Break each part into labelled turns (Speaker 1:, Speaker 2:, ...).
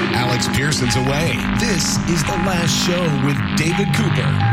Speaker 1: Alex Pearson's away. This is The Last Show with David Cooper.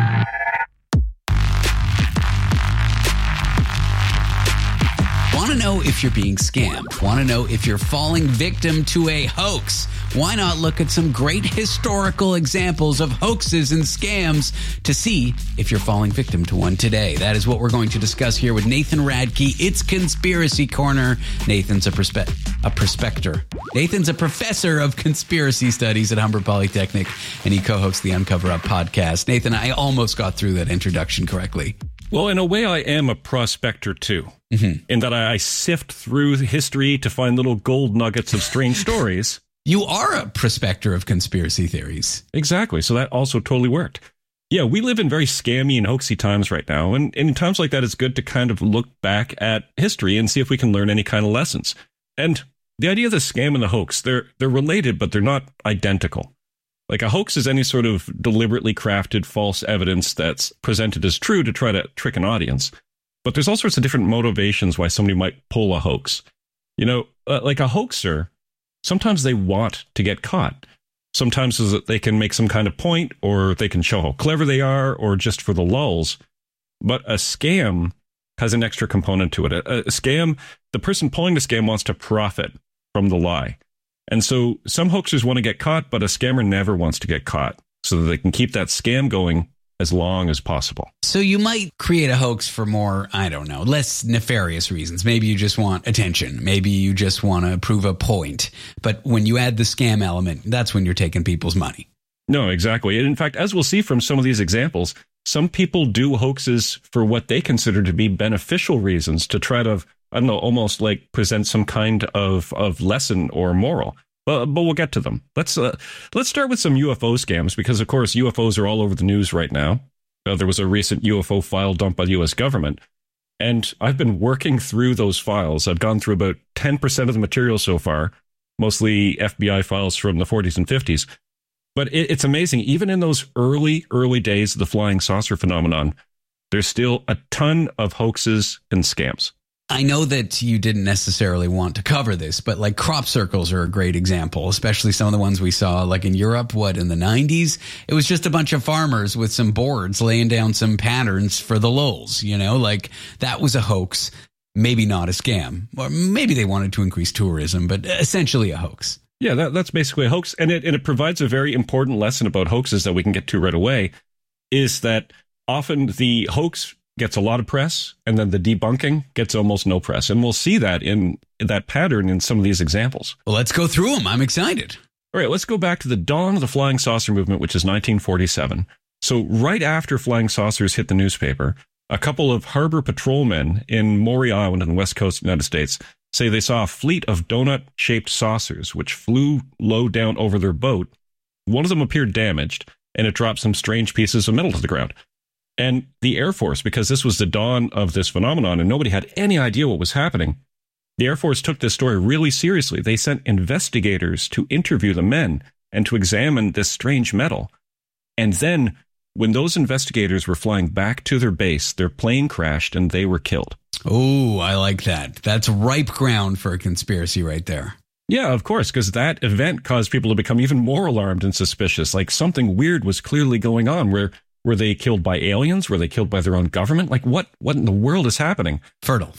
Speaker 2: Want to know if you're being scammed? Want to know if you're falling victim to a hoax? Why not look at some great historical examples of hoaxes and scams to see if you're falling victim to one today? That is what we're going to discuss here with Nathan Radke. It's Conspiracy Corner. Nathan's a prospector. Nathan's a professor of conspiracy studies at Humber Polytechnic, and he co-hosts the Uncover Up podcast. Nathan, I almost got through that introduction correctly.
Speaker 3: Well, in a way, I am a prospector, too, in that I sift through history to find little gold nuggets of strange stories.
Speaker 2: You are a prospector of conspiracy theories.
Speaker 3: Exactly. So that also totally worked. Yeah, we live in very scammy and hoaxy times right now. And in times like that, it's good to kind of look back at history and see if we can learn any kind of lessons. And the idea of the scam and the hoax, they're related, but they're not identical. Like a hoax is any sort of deliberately crafted false evidence that's presented as true to try to trick an audience. But there's all sorts of different motivations why somebody might pull a hoax. You know, like a hoaxer, sometimes they want to get caught. Sometimes is that they can make some kind of point, or they can show how clever they are, or just for the lulls. But a scam has an extra component to it. A scam, the person pulling the scam wants to profit from the lie. And so some hoaxers want to get caught, but a scammer never wants to get caught so that they can keep that scam going as long as possible.
Speaker 2: So you might create a hoax for more, I don't know, less nefarious reasons. Maybe you just want attention. Maybe you just want to prove a point. But when you add the scam element, that's when you're taking people's money.
Speaker 3: No, exactly. And in fact, as we'll see from some of these examples, some people do hoaxes for what they consider to be beneficial reasons to try to, I don't know, almost like present some kind of lesson or moral. But we'll get to them. Let's start with some UFO scams, because, of course, UFOs are all over the news right now. There was a recent UFO file dumped by the U.S. government, and I've been working through those files. I've gone through about 10% of the material so far, mostly FBI files from the 40s and 50s. But it's amazing. Even in those early days of the flying saucer phenomenon, there's still a ton of hoaxes and scams.
Speaker 2: I know that you didn't necessarily want to cover this, but like crop circles are a great example, especially some of the ones we saw like in Europe, in the 90s? It was just a bunch of farmers with some boards laying down some patterns for the lulz, you know, like that was a hoax, maybe not a scam, or maybe they wanted to increase tourism, but essentially a hoax.
Speaker 3: Yeah, that's basically a hoax. And it provides a very important lesson about hoaxes that we can get to right away, is that often the hoax gets a lot of press, and then the debunking gets almost no press. And we'll see that in that pattern in some of these examples.
Speaker 2: Well, let's go through them. I'm excited.
Speaker 3: All right, let's go back to the dawn of the flying saucer movement, which is 1947. So right after flying saucers hit the newspaper, a couple of harbor patrolmen in Maury Island on the west coast of the United States say they saw a fleet of donut-shaped saucers which flew low down over their boat. One of them appeared damaged, and it dropped some strange pieces of metal to the ground. And the Air Force, because this was the dawn of this phenomenon and nobody had any idea what was happening, the Air Force took this story really seriously. They sent investigators to interview the men and to examine this strange metal. And then, when those investigators were flying back to their base, their plane crashed and they were killed.
Speaker 2: Oh, I like that. That's ripe ground for a conspiracy right there.
Speaker 3: Yeah, of course, because that event caused people to become even more alarmed and suspicious. Like something weird was clearly going on. Were they killed by aliens? Were they killed by their own government? Like what in the world is happening?
Speaker 2: Fertile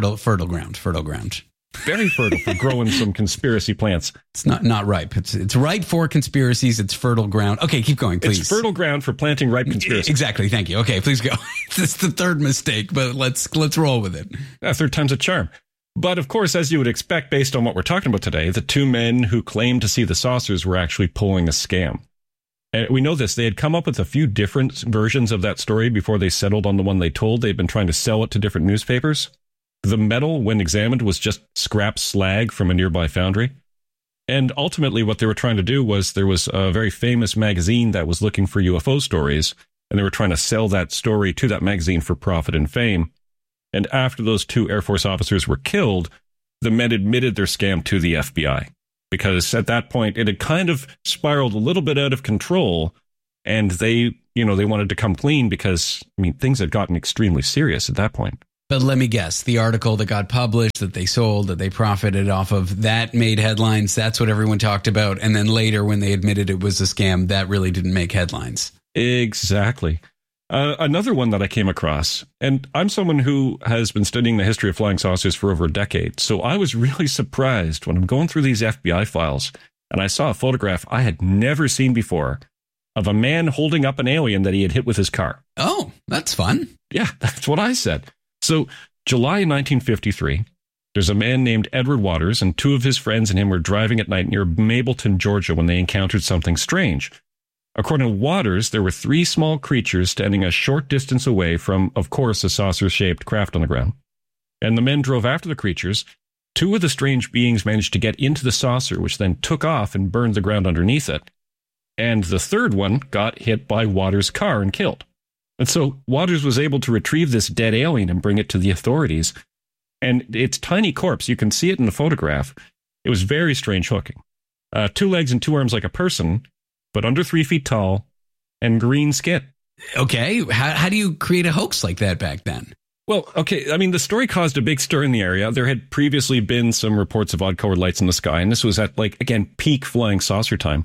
Speaker 2: ground.
Speaker 3: Very fertile for growing some conspiracy plants.
Speaker 2: It's not ripe. It's ripe for conspiracies. It's fertile ground. Okay, keep going, please.
Speaker 3: It's fertile ground for planting ripe conspiracies.
Speaker 2: Exactly. Thank you. Okay, please go. It's the third mistake, but let's roll with it.
Speaker 3: Third time's a charm. But of course, as you would expect, based on what we're talking about today, the two men who claimed to see the saucers were actually pulling a scam. And we know this. They had come up with a few different versions of that story before they settled on the one they told. They'd been trying to sell it to different newspapers. The metal, when examined, was just scrap slag from a nearby foundry. And ultimately, what they were trying to do was, there was a very famous magazine that was looking for UFO stories, and they were trying to sell that story to that magazine for profit and fame. And after those two Air Force officers were killed, the men admitted their scam to the FBI. Because at that point, it had kind of spiraled a little bit out of control, and they wanted to come clean because, things had gotten extremely serious at that point.
Speaker 2: But let me guess, the article that got published, that they sold, that they profited off of, that made headlines. That's what everyone talked about. And then later, when they admitted it was a scam, that really didn't make headlines.
Speaker 3: Exactly. Another one that I came across, and I'm someone who has been studying the history of flying saucers for over a decade, so I was really surprised when I'm going through these FBI files, and I saw a photograph I had never seen before of a man holding up an alien that he had hit with his car.
Speaker 2: Oh, that's fun.
Speaker 3: Yeah, that's what I said. So, July 1953, there's a man named Edward Waters, and two of his friends and him were driving at night near Mableton, Georgia, when they encountered something strange. According to Waters, there were three small creatures standing a short distance away from, of course, a saucer-shaped craft on the ground. And the men drove after the creatures. Two of the strange beings managed to get into the saucer, which then took off and burned the ground underneath it. And the third one got hit by Waters' car and killed. And so Waters was able to retrieve this dead alien and bring it to the authorities. And its tiny corpse, you can see it in the photograph. It was very strange looking. 2 legs and 2 arms like a person, but under 3 feet tall, and green skin.
Speaker 2: Okay, how do you create a hoax like that back then?
Speaker 3: Well, okay, I mean, the story caused a big stir in the area. There had previously been some reports of odd-colored lights in the sky, and this was at, again, peak flying saucer time.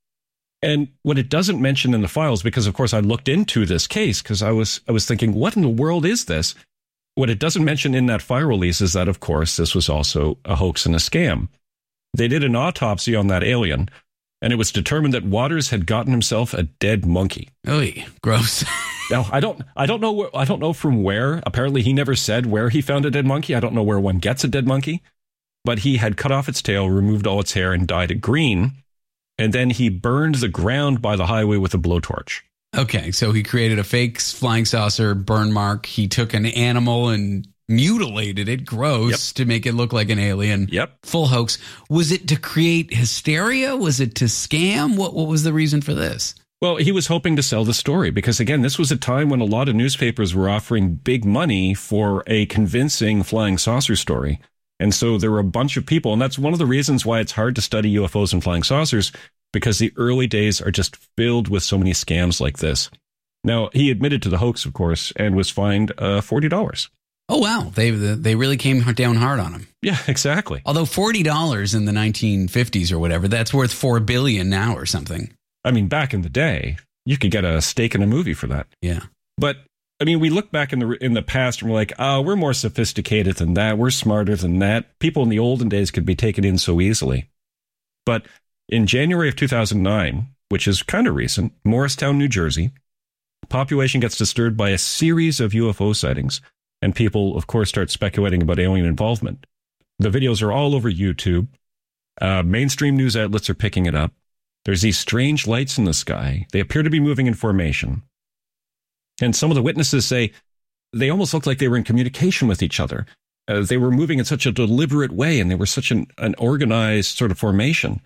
Speaker 3: And what it doesn't mention in the files, because, of course, I looked into this case, because I was thinking, what in the world is this? What it doesn't mention in that file release is that, of course, this was also a hoax and a scam. They did an autopsy on that alien, and it was determined that Waters had gotten himself a dead monkey.
Speaker 2: Oy, gross.
Speaker 3: Now, I don't know from where. Apparently, he never said where he found a dead monkey. I don't know where one gets a dead monkey. But he had cut off its tail, removed all its hair, and dyed it green. And then he burned the ground by the highway with a blowtorch. Okay,
Speaker 2: so he created a fake flying saucer burn mark. He took an animal and mutilated it, gross, to make it look like an alien.
Speaker 3: Yep.
Speaker 2: Full hoax. Was it to create hysteria? Was it to scam? What was the reason for this?
Speaker 3: Well, he was hoping to sell the story because, again, this was a time when a lot of newspapers were offering big money for a convincing flying saucer story. And so there were a bunch of people, and that's one of the reasons why it's hard to study UFOs and flying saucers, because the early days are just filled with so many scams like this. Now, he admitted to the hoax, of course, and was fined $40.
Speaker 2: Oh, wow. They really came down hard on him.
Speaker 3: Yeah, exactly.
Speaker 2: Although $40 in the 1950s or whatever, that's worth $4 billion now or something.
Speaker 3: I mean, back in the day, you could get a steak in a movie for that.
Speaker 2: Yeah.
Speaker 3: But, I mean, we look back in the past and we're like, oh, we're more sophisticated than that. We're smarter than that. People in the olden days could be taken in so easily. But in January of 2009, which is kind of recent, Morristown, New Jersey, the population gets disturbed by a series of UFO sightings. And people, of course, start speculating about alien involvement. The videos are all over YouTube. Mainstream news outlets are picking it up. There's these strange lights in the sky. They appear to be moving in formation. And some of the witnesses say they almost looked like they were in communication with each other. They were moving in such a deliberate way, and they were such an organized sort of formation.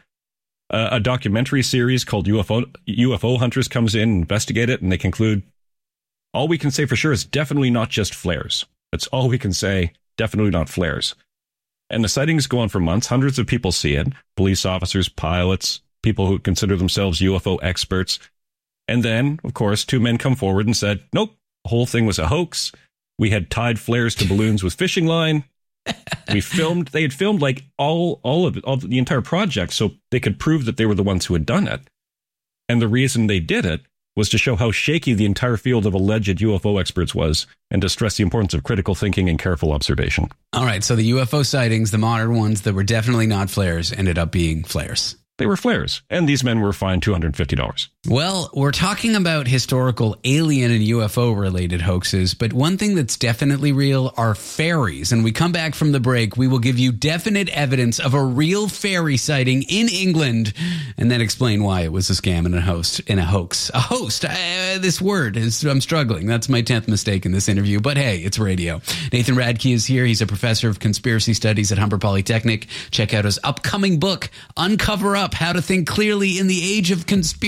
Speaker 3: A documentary series called UFO Hunters comes in, investigate it, and they conclude, all we can say for sure is definitely not just flares. That's all we can say, definitely not flares. And the sightings go on for months. Hundreds of people see it. Police officers, pilots, people who consider themselves UFO experts. And then, of course, 2 men come forward and said, nope, the whole thing was a hoax. We had tied flares to balloons with fishing line. They had filmed like all of the entire project so they could prove that they were the ones who had done it. And the reason they did it was to show how shaky the entire field of alleged UFO experts was, and to stress the importance of critical thinking and careful observation.
Speaker 2: All right, so the UFO sightings, the modern ones that were definitely not flares, ended up being flares.
Speaker 3: They were flares, and these men were fined $250.
Speaker 2: Well, we're talking about historical alien and UFO-related hoaxes, but one thing that's definitely real are fairies. And we come back from the break, we will give you definite evidence of a real fairy sighting in England, and then explain why it was a scam and a hoax. A host, this word, I'm struggling. That's my 10th mistake in this interview, but hey, it's radio. Nathan Radke is here. He's a professor of conspiracy studies at Humber Polytechnic. Check out his upcoming book, Uncover Up: How to Think Clearly in the Age of Conspiracies.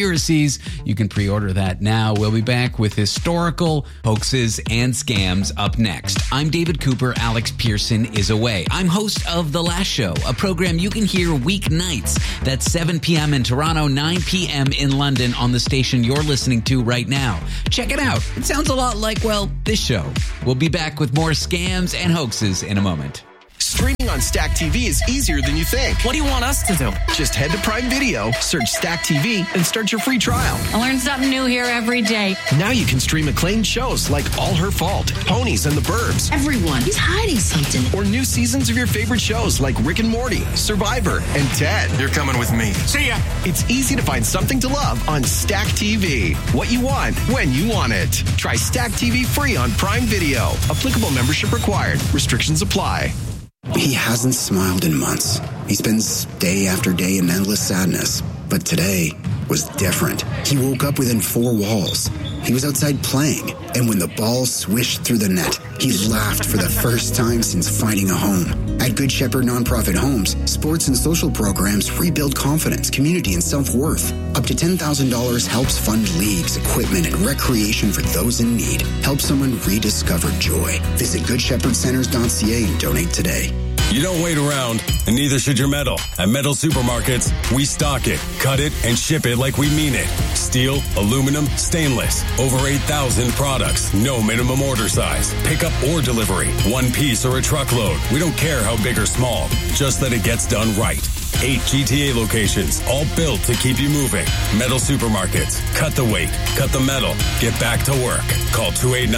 Speaker 2: movies. You can pre-order that now. We'll be back with historical hoaxes and scams up next. I'm David Cooper. Alex Pearson is away. I'm host of The Last Show, a program you can hear weeknights. That's 7 p.m. in Toronto, 9 p.m. in London on the station you're listening to right now. Check it out. It sounds a lot like, well, this show. We'll be back with more scams and hoaxes in a moment.
Speaker 1: Streaming on Stack TV is easier than you think.
Speaker 4: What do you want us to do?
Speaker 1: Just head to Prime Video, search Stack TV, and start your free trial.
Speaker 4: I learn something new here every day.
Speaker 1: Now you can stream acclaimed shows like All Her Fault, Ponies and the Burbs.
Speaker 4: Everyone is hiding something.
Speaker 1: Or new seasons of your favorite shows like Rick and Morty, Survivor, and Ted.
Speaker 5: You're coming with me.
Speaker 1: See ya! It's easy to find something to love on Stack TV. What you want, when you want it. Try Stack TV free on Prime Video. Applicable membership required. Restrictions apply.
Speaker 6: He hasn't smiled in months. He spends day after day in endless sadness. But today was different. He woke up within 4 walls. He was outside playing, and when the ball swished through the net, he laughed for the first time since finding a home. At Good Shepherd Nonprofit Homes, sports and social programs rebuild confidence, community, and self-worth. Up to $10,000 helps fund leagues, equipment, and recreation for those in need. Help someone rediscover joy. Visit GoodShepherdCenters.ca and donate today.
Speaker 5: You don't wait around, and neither should your metal. At Metal Supermarkets, we stock it, cut it, and ship it like we mean it. Steel, aluminum, stainless. Over 8,000 products. No minimum order size. Pickup or delivery. One piece or a truckload. We don't care how big or small. Just that it gets done right. 8 GTA locations, all built to keep you moving. Metal Supermarkets. Cut the weight. Cut the metal. Get back to work. Call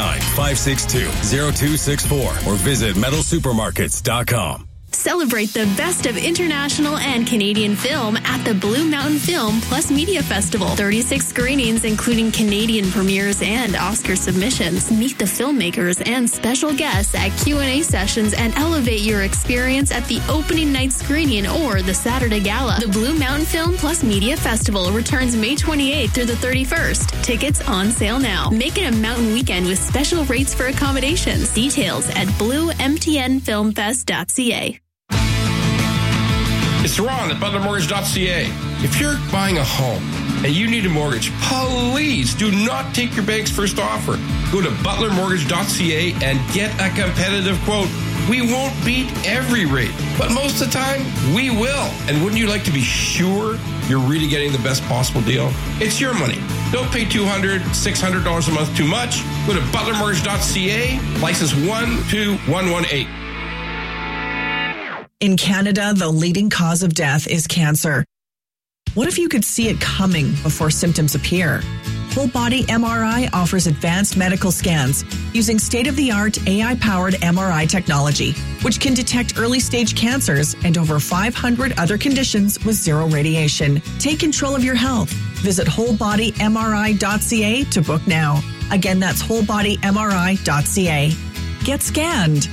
Speaker 5: 289-562-0264 or visit metalsupermarkets.com.
Speaker 7: Celebrate the best of international and Canadian film at the Blue Mountain Film Plus Media Festival. 36 screenings, including Canadian premieres and Oscar submissions. Meet the filmmakers and special guests at Q&A sessions and elevate your experience at the opening night screening or the Saturday gala. The Blue Mountain Film Plus Media Festival returns May 28th through the 31st. Tickets on sale now. Make it a mountain weekend with special rates for accommodations. Details at bluemtnfilmfest.ca.
Speaker 8: It's Ron at ButlerMortgage.ca. If you're buying a home and you need a mortgage, please do not take your bank's first offer. Go to ButlerMortgage.ca and get a competitive quote. We won't beat every rate, but most of the time, we will. And wouldn't you like to be sure you're really getting the best possible deal? It's your money. Don't pay $200, $600 a month too much. Go to ButlerMortgage.ca, license 12118.
Speaker 9: In Canada, the leading cause of death is cancer. What if you could see it coming before symptoms appear? Whole Body MRI offers advanced medical scans using state-of-the-art AI-powered MRI technology, which can detect early-stage cancers and over 500 other conditions with zero radiation. Take control of your health. Visit wholebodymri.ca to book now. Again, that's wholebodymri.ca. Get scanned.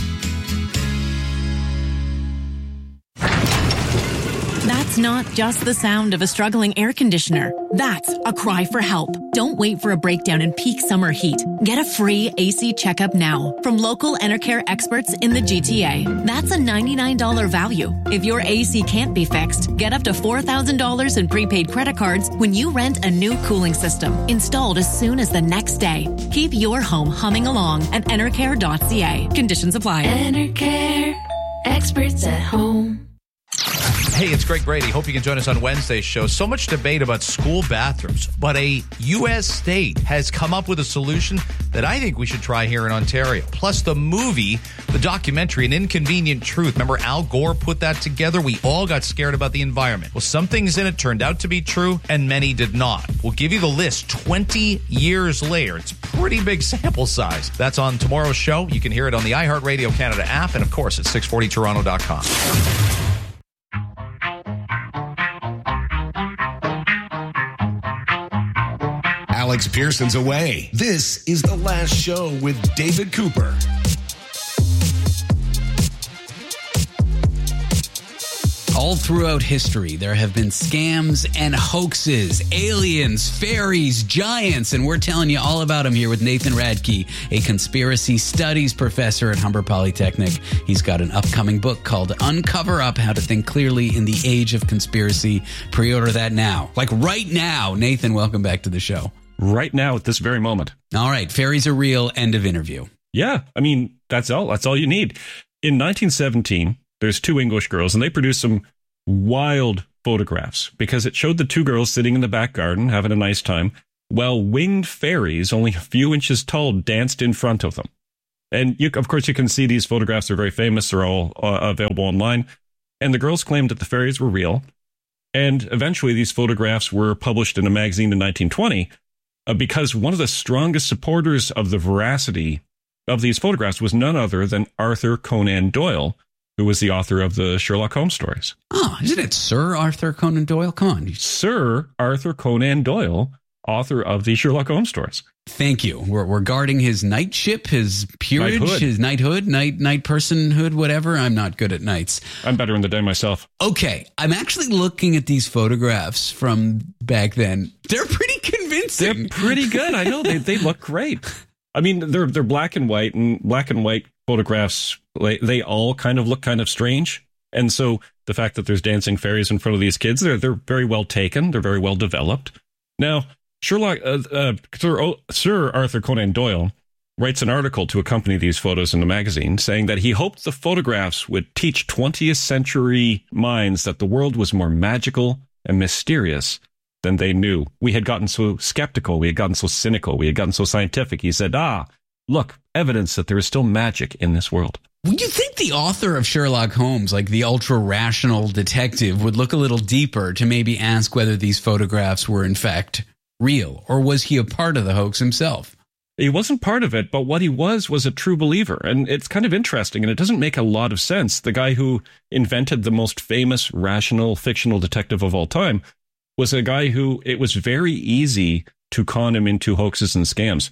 Speaker 10: That's not just the sound of a struggling air conditioner. That's a cry for help. Don't wait for a breakdown in peak summer heat. Get a free AC checkup now from local Enercare experts in the GTA. That's a $99 value. If your AC can't be fixed, get up to $4,000 in prepaid credit cards when you rent a new cooling system installed as soon as the next day. Keep your home humming along at Enercare.ca. Conditions apply.
Speaker 7: Enercare, experts at home.
Speaker 11: Hey, it's Greg Brady. Hope you can join us on Wednesday's show. So much debate about school bathrooms, but a U.S. state has come up with a solution that I think we should try here in Ontario. Plus the movie, the documentary, An Inconvenient Truth. Remember Al Gore put that together? We all got scared about the environment. Well, some things in it turned out to be true and many did not. We'll give you the list 20 years later. It's a pretty big sample size. That's on tomorrow's show. You can hear it on the iHeartRadio Canada app and, of course, at 640toronto.com.
Speaker 1: Alex Pearson's away. This is The Last Show with David Cooper.
Speaker 2: All throughout history, there have been scams and hoaxes, aliens, fairies, giants, and we're telling you all about them here with Nathan Radke, a conspiracy studies professor at Humber Polytechnic. He's got an upcoming book called Uncover Up, How to Think Clearly in the Age of Conspiracy. Pre-order that now. Like right now. Nathan, welcome back to the show.
Speaker 3: Right now, at this very moment.
Speaker 2: All right. Fairies are real. End of interview.
Speaker 3: Yeah. I mean, that's all you need. In 1917, there's two English girls, and they produced some wild photographs because it showed the two girls sitting in the back garden having a nice time while winged fairies only a few inches tall danced in front of them. And of course, you can see these photographs. They're very famous. They're all available online. And the girls claimed that the fairies were real. And eventually, these photographs were published in a magazine in 1920 because one of the strongest supporters of the veracity of these photographs was none other than Arthur Conan Doyle, who was the author of the Sherlock Holmes stories.
Speaker 2: Oh, isn't it Sir Arthur Conan Doyle? Come on.
Speaker 3: Sir Arthur Conan Doyle, author of the Sherlock Holmes stories.
Speaker 2: Thank you. We're guarding his knightship, his peerage, his knighthood, knight personhood, whatever. I'm not good at knights.
Speaker 3: I'm better in the day myself.
Speaker 2: Okay. I'm actually looking at these photographs from back then. They're pretty convincing.
Speaker 3: They're pretty good. I know. They look great. I mean, they're black and white, and black and white photographs, they all kind of look kind of strange. And so the fact that there's dancing fairies in front of these kids, they're very well taken. They're very well developed. Now, Sir Arthur Conan Doyle writes an article to accompany these photos in the magazine saying that he hoped the photographs would teach 20th century minds that the world was more magical and mysterious than they knew. We had gotten so skeptical. We had gotten so cynical. We had gotten so scientific. He said, look, evidence that there is still magic in this world.
Speaker 2: Would you think the author of Sherlock Holmes, like the ultra-rational detective, would look a little deeper to maybe ask whether these photographs were in fact real? Or was he a part of the hoax himself?
Speaker 3: He wasn't part of it, but what he was a true believer. And it's kind of interesting, and it doesn't make a lot of sense. The guy who invented the most famous rational fictional detective of all time was a guy who it was very easy to con him into hoaxes and scams.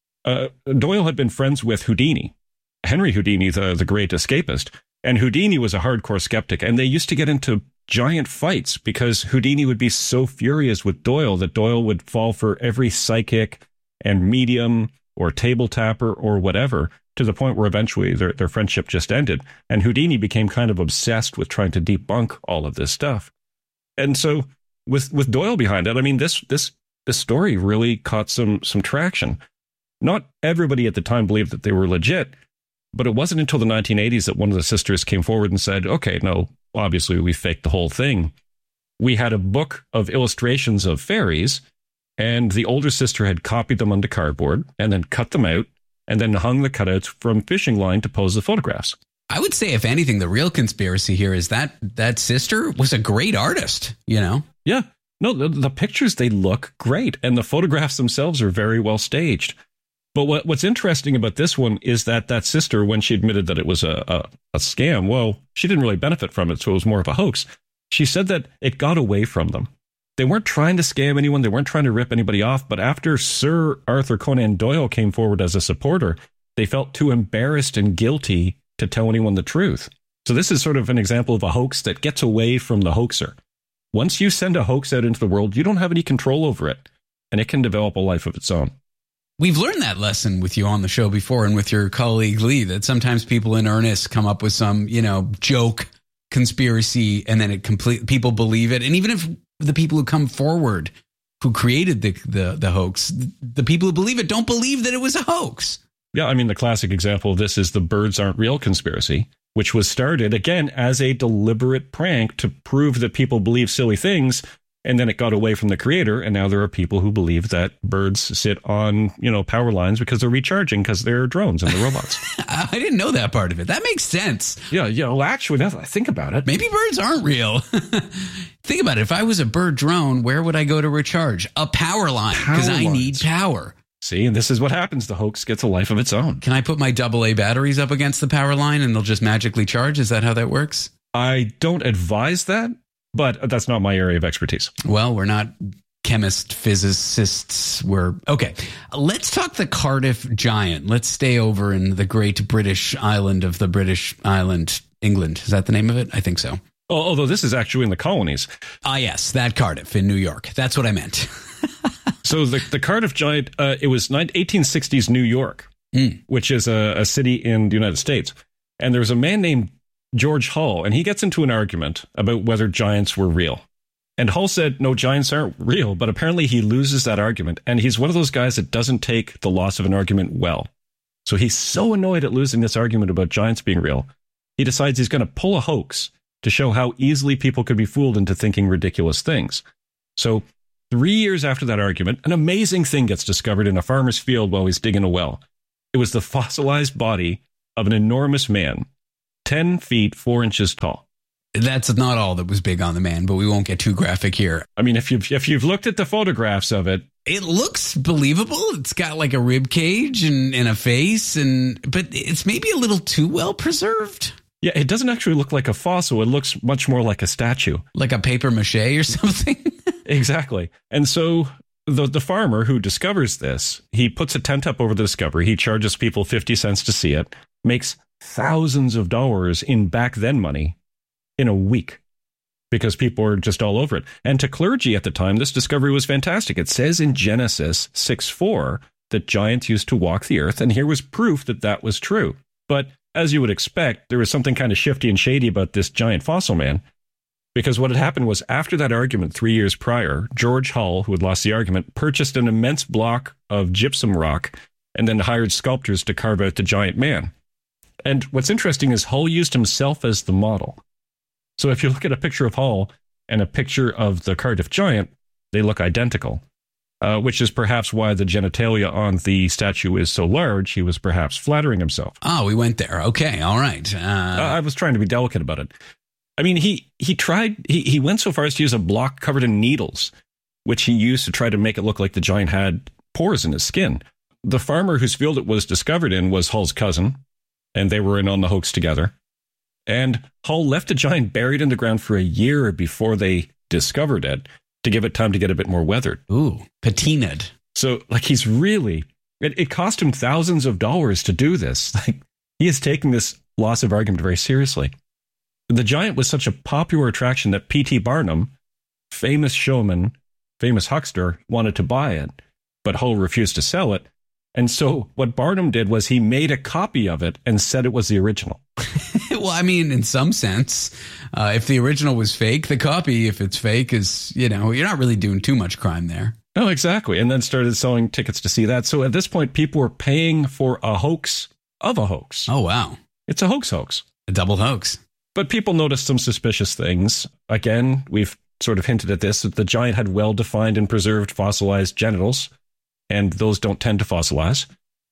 Speaker 3: Doyle had been friends with Houdini, Henry Houdini, the great escapist. And Houdini was a hardcore skeptic. And they used to get into giant fights because Houdini would be so furious with Doyle that Doyle would fall for every psychic and medium or table tapper or whatever, to the point where eventually their friendship just ended. And Houdini became kind of obsessed with trying to debunk all of this stuff. And so with Doyle behind it, I mean, this story really caught some traction. Not everybody at the time believed that they were legit, but it wasn't until the 1980s that one of the sisters came forward and said, okay, no, obviously we faked the whole thing. We had a book of illustrations of fairies, and the older sister had copied them onto cardboard and then cut them out and then hung the cutouts from fishing line to pose the photographs.
Speaker 2: I would say, if anything, the real conspiracy here is that sister was a great artist, you know?
Speaker 3: Yeah. No, the pictures, they look great, and the photographs themselves are very well staged. But what's interesting about this one is that sister, when she admitted that it was a scam, well, she didn't really benefit from it, so it was more of a hoax. She said that it got away from them. They weren't trying to scam anyone. They weren't trying to rip anybody off. But after Sir Arthur Conan Doyle came forward as a supporter, they felt too embarrassed and guilty to tell anyone the truth. So this is sort of an example of a hoax that gets away from the hoaxer. Once you send a hoax out into the world, you don't have any control over it, and it can develop a life of its own.
Speaker 2: We've learned that lesson with you on the show before and with your colleague Lee, that sometimes people in earnest come up with some, joke conspiracy, and then people believe it. And even if the people who come forward who created the hoax, the people who believe it don't believe that it was a hoax.
Speaker 3: Yeah, I mean, the classic example of this is the birds aren't real conspiracy, which was started, again, as a deliberate prank to prove that people believe silly things. And then it got away from the creator, and now there are people who believe that birds sit on, power lines because they're recharging because they're drones and they're robots.
Speaker 2: I didn't know that part of it. That makes sense.
Speaker 3: Yeah, well, actually, now that I think about it,
Speaker 2: maybe birds aren't real. Think about it. If I was a bird drone, where would I go to recharge? A power line, because I need power.
Speaker 3: See, and this is what happens. The hoax gets a life of its own.
Speaker 2: Can I put my AA batteries up against the power line and they'll just magically charge? Is that how that works?
Speaker 3: I don't advise that. But that's not my area of expertise.
Speaker 2: Well, we're not chemists, physicists. Okay. Let's talk the Cardiff Giant. Let's stay over in the great British island of the British island, England. Is that the name of it? I think so.
Speaker 3: Although this is actually in the colonies.
Speaker 2: Ah, yes, that Cardiff in New York. That's what I meant.
Speaker 3: So the Cardiff Giant, it was 1860s New York, which is a city in the United States. And there was a man named George Hull, and he gets into an argument about whether giants were real. And Hull said, no, giants aren't real, but apparently he loses that argument. And he's one of those guys that doesn't take the loss of an argument well. So he's so annoyed at losing this argument about giants being real, he decides he's going to pull a hoax to show how easily people could be fooled into thinking ridiculous things. So 3 years after that argument, an amazing thing gets discovered in a farmer's field while he's digging a well. It was the fossilized body of an enormous man, 10 feet, 4 inches tall.
Speaker 2: That's not all that was big on the man, but we won't get too graphic here.
Speaker 3: I mean, if you've looked at the photographs of it,
Speaker 2: it looks believable. It's got like a rib cage and a face, but it's maybe a little too well preserved.
Speaker 3: Yeah, it doesn't actually look like a fossil. It looks much more like a statue.
Speaker 2: Like a paper mache or something?
Speaker 3: Exactly. And so the farmer who discovers this, he puts a tent up over the discovery. He charges people 50 cents to see it, makes thousands of dollars in back then money in a week because people are just all over it. And to clergy at the time, this discovery was fantastic. It says in Genesis 6:4 that giants used to walk the earth, and here was proof that that was true. But as you would expect, there was something kind of shifty and shady about this giant fossil man, because what had happened was after that argument 3 years prior, George Hull, who had lost the argument, purchased an immense block of gypsum rock and then hired sculptors to carve out the giant man. And what's interesting is Hull used himself as the model. So if you look at a picture of Hull and a picture of the Cardiff Giant, they look identical, which is perhaps why the genitalia on the statue is so large. He was perhaps flattering himself.
Speaker 2: Oh, we went there. Okay, all right.
Speaker 3: I was trying to be delicate about it. I mean, he went so far as to use a block covered in needles, which he used to try to make it look like the giant had pores in his skin. The farmer whose field it was discovered in was Hull's cousin, and they were in on the hoax together. And Hull left the giant buried in the ground for a year before they discovered it to give it time to get a bit more weathered.
Speaker 2: Ooh, patinaed.
Speaker 3: So, like, he's really... It cost him thousands of dollars to do this. Like, he is taking this loss of argument very seriously. The giant was such a popular attraction that P.T. Barnum, famous showman, famous huckster, wanted to buy it, but Hull refused to sell it. And so what Barnum did was he made a copy of it and said it was the original.
Speaker 2: Well, I mean, in some sense, if the original was fake, the copy, if it's fake, is, you're not really doing too much crime there.
Speaker 3: No, exactly. And then started selling tickets to see that. So at this point, people were paying for a hoax of a hoax.
Speaker 2: Oh, wow.
Speaker 3: It's a hoax.
Speaker 2: A double hoax.
Speaker 3: But people noticed some suspicious things. Again, we've sort of hinted at this, that the giant had well-defined and preserved fossilized genitals, and those don't tend to fossilize.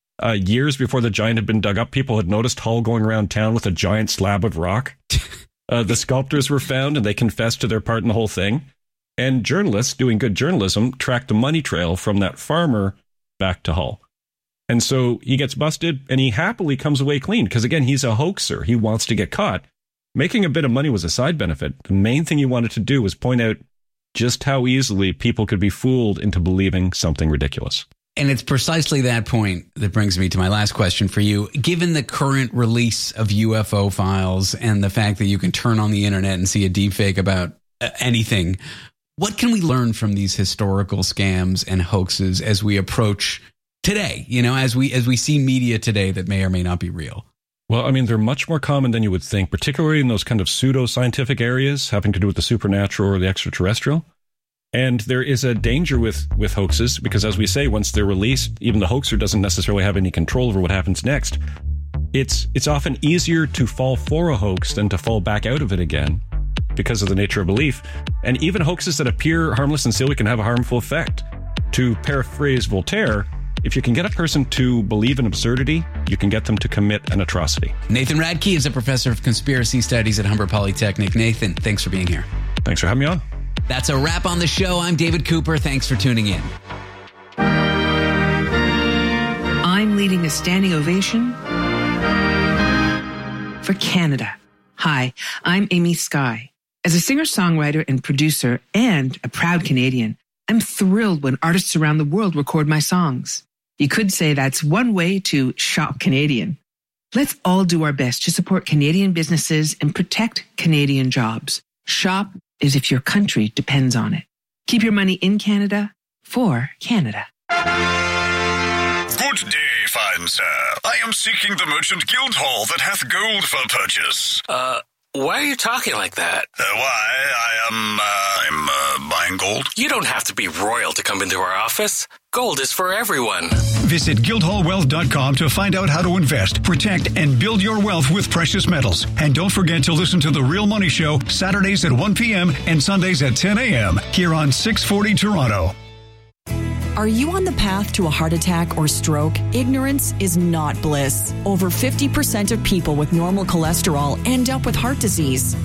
Speaker 3: Years before the giant had been dug up, people had noticed Hull going around town with a giant slab of rock. The sculptors were found, and they confessed to their part in the whole thing. And journalists, doing good journalism, tracked the money trail from that farmer back to Hull. And so he gets busted, and he happily comes away clean, because, again, he's a hoaxer. He wants to get caught. Making a bit of money was a side benefit. The main thing he wanted to do was point out just how easily people could be fooled into believing something ridiculous.
Speaker 2: And it's precisely that point that brings me to my last question for you. Given the current release of UFO files and the fact that you can turn on the internet and see a deepfake about anything, what can we learn from these historical scams and hoaxes as we approach today? As we see media today that may or may not be real.
Speaker 3: Well, I mean, they're much more common than you would think, particularly in those kind of pseudo-scientific areas having to do with the supernatural or the extraterrestrial. And there is a danger with hoaxes because, as we say, once they're released, even the hoaxer doesn't necessarily have any control over what happens next. It's often easier to fall for a hoax than to fall back out of it again because of the nature of belief. And even hoaxes that appear harmless and silly can have a harmful effect. To paraphrase Voltaire, if you can get a person to believe in absurdity, you can get them to commit an atrocity.
Speaker 2: Nathan Radke is a professor of conspiracy studies at Humber Polytechnic. Nathan, thanks for being here.
Speaker 3: Thanks for having me on.
Speaker 2: That's a wrap on the show. I'm David Cooper. Thanks for tuning in.
Speaker 12: I'm leading a standing ovation for Canada. Hi, I'm Amy Skye. As a singer-songwriter and producer and a proud Canadian, I'm thrilled when artists around the world record my songs. You could say that's one way to shop Canadian. Let's all do our best to support Canadian businesses and protect Canadian jobs. Shop as if your country depends on it. Keep your money in Canada for Canada.
Speaker 13: Good day, fine sir. I am seeking the merchant guild hall that hath gold for purchase.
Speaker 14: Why are you talking like that?
Speaker 13: I'm buying gold.
Speaker 14: You don't have to be royal to come into our office. Gold is for everyone.
Speaker 15: Visit guildhallwealth.com to find out how to invest, protect, and build your wealth with precious metals. And don't forget to listen to The Real Money Show Saturdays at 1 p.m. and Sundays at 10 a.m. here on 640 Toronto.
Speaker 16: Are you on the path to a heart attack or stroke? Ignorance is not bliss. Over 50% of people with normal cholesterol end up with heart disease.